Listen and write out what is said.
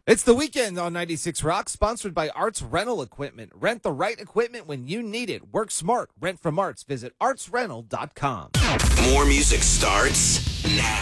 It's the weekend on 96 Rock, sponsored by Arts Rental Equipment. Rent the right equipment when you need it. Work smart. Rent from Arts. Visit artsrental.com. More music starts now.